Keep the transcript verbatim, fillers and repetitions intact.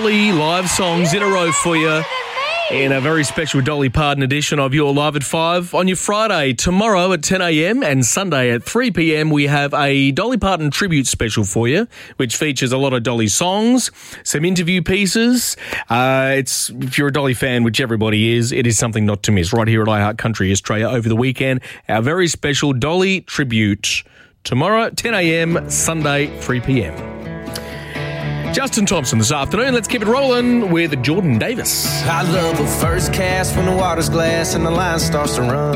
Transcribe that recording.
Dolly live songs in a row for you in a very special Dolly Parton edition of Your Live at five. On your Friday, tomorrow at ten a.m. and Sunday at three p.m, we have a Dolly Parton tribute special for you, which features a lot of Dolly songs, some interview pieces. Uh, it's if you're a Dolly fan, which everybody is, it is something not to miss right here at iHeart Country Australia over the weekend. Our very special Dolly tribute tomorrow at ten a.m, Sunday three p.m. Justin Thompson this afternoon. Let's keep it rolling with Jordan Davis. I love a first cast when the water's glass and the line starts to run.